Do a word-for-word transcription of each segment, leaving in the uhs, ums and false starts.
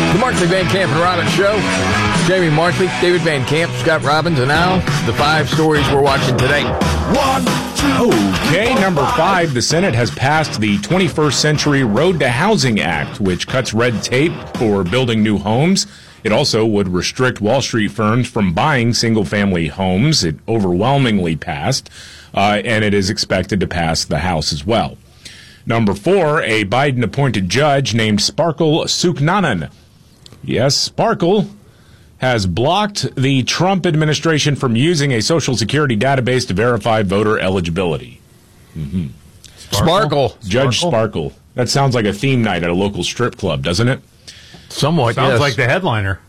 The Markley, Van Camp, and Robbins Show. Jamie Markley, David Van Camp, Scott Robbins, and now the five stories we're watching today. One, two. Okay, number five, the Senate has passed the twenty-first Century Road to Housing Act, which cuts red tape for building new homes. It also would restrict Wall Street firms from buying single-family homes. It overwhelmingly passed, uh, and it is expected to pass the House as well. Number four, a Biden-appointed judge named Sparkle Suknanan. Yes, Sparkle has blocked the Trump administration from using a Social Security database to verify voter eligibility. Mm-hmm. Sparkle. Judge Sparkle. That sounds like a theme night at a local strip club, doesn't it? Somewhat, Sounds yes. like the headliner.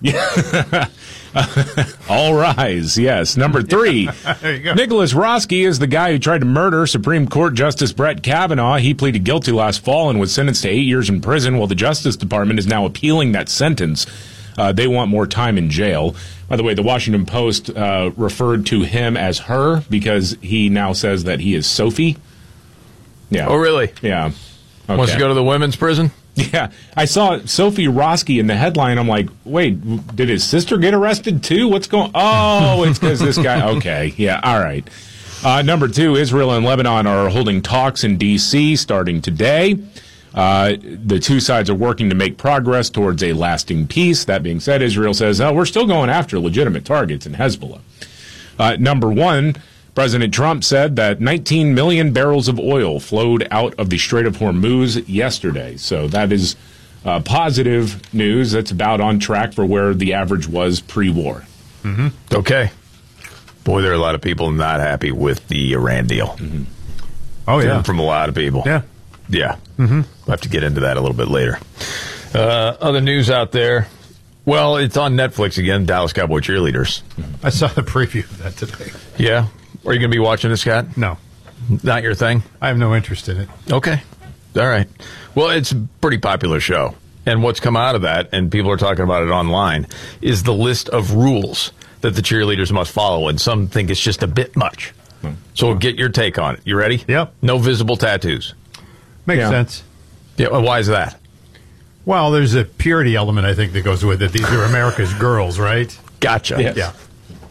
All rise, yes. Number three, There you go. Nicholas Roski is the guy who tried to murder Supreme Court Justice Brett Kavanaugh. He pleaded guilty last fall and was sentenced to eight years in prison, while the Justice Department is now appealing that sentence. Uh, they want more time in jail. By the way, the Washington Post uh, referred to him as her because he now says that he is Sophie. Yeah. Oh, really? Yeah. Okay. Wants to go to the women's prison? Yeah, I saw Sophie Roski in the headline. I'm like, wait, did his sister get arrested too? What's going? Oh, it's because this guy. Okay, yeah, all right. Uh, number two, Israel and Lebanon are holding talks in D C starting today. Uh, the two sides are working to make progress towards a lasting peace. That being said, Israel says, oh, we're still going after legitimate targets in Hezbollah. Uh, number one, President Trump said that nineteen million barrels of oil flowed out of the Strait of Hormuz yesterday. So that is uh, positive news. That's about on track for where the average was pre-war. Mm-hmm. Okay. Boy, there are a lot of people not happy with the Iran deal. Mm-hmm. Oh, yeah. From a lot of people. Yeah. Yeah. Mm-hmm. We'll have to get into that a little bit later. Uh, other news out there. Well, it's on Netflix again, Dallas Cowboy Cheerleaders. I saw the preview of that today. Yeah. Are you going to be watching this, Scott? No. Not your thing? I have no interest in it. Okay. All right. Well, it's a pretty popular show. And what's come out of that, and people are talking about it online, is the list of rules that the cheerleaders must follow. And some think it's just a bit much. So get your take on it. You ready? Yep. No visible tattoos. Makes Yeah. sense. Yeah. Well, why is that? Well, there's a purity element, I think, that goes with it. These are America's girls, right? Gotcha. Yes. Yeah.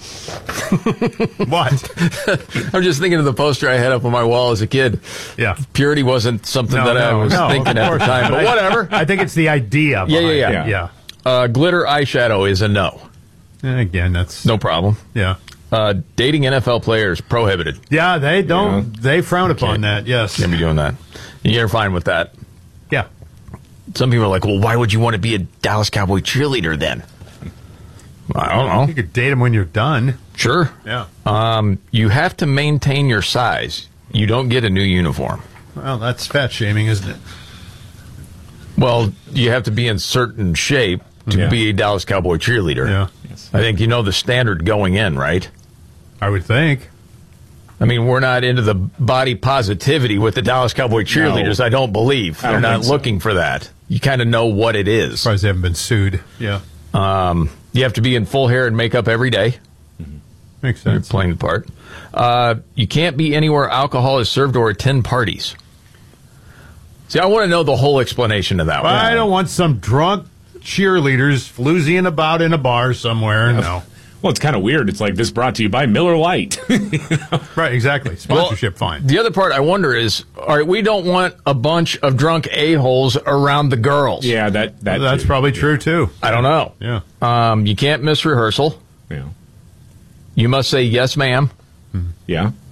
What? I'm just thinking of the poster I had up on my wall as a kid. Yeah. Purity wasn't something No, that I no, was no, thinking of at the course time, not. but whatever. I think it's the idea. Yeah, behind yeah, it. yeah. Yeah. Uh, glitter eyeshadow is a no. And again, that's No problem. yeah. Uh, dating N F L players prohibited. Yeah, they don't. They frown upon that. Yes. Can't be doing that. You're fine with that. Yeah. Some people are like, well, why would you want to be a Dallas Cowboy cheerleader then? I don't know. You could date them when you're done. Sure. Yeah. Um, you have to maintain your size. You don't get a new uniform. Well, that's fat shaming, isn't it? Well, you have to be in certain shape to Yeah. be a Dallas Cowboy cheerleader. Yeah. I think you know the standard going in, right? I would think. I mean, we're not into the body positivity with the Dallas Cowboy cheerleaders, No. I don't believe. I They're don't not think so. looking for that. You kind of know what it is. Surprised they haven't been sued. Yeah. Um, you have to be in full hair and makeup every day. Makes You're sense. playing the part. Uh, you can't be anywhere alcohol is served or attend parties. See, I want to know the whole explanation of that one. I don't want some drunk cheerleaders floozying about in a bar somewhere. No. Well, it's kind of weird. It's like this brought to you by Miller Lite. Right, exactly. Sponsorship fine. The other part I wonder is, all right, we don't want a bunch of drunk a-holes around the girls. Yeah, that, that That's too. probably true, too. I don't know. Yeah. Um, you can't miss rehearsal. Yeah. You must say yes, ma'am. Yeah.